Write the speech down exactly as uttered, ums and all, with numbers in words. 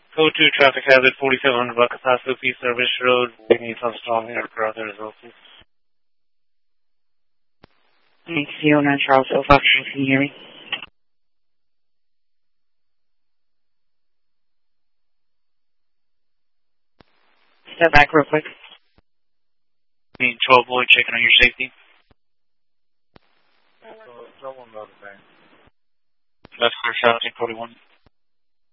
Code two, traffic hazard, forty-seven hundred block of Paso P Service Road. We need some strong air for other results. Thank you, oh nine Charles O Fox, can you hear me? Step back real quick. Need twelve Lloyd checking on your safety. That's clear, seventeen forty-one.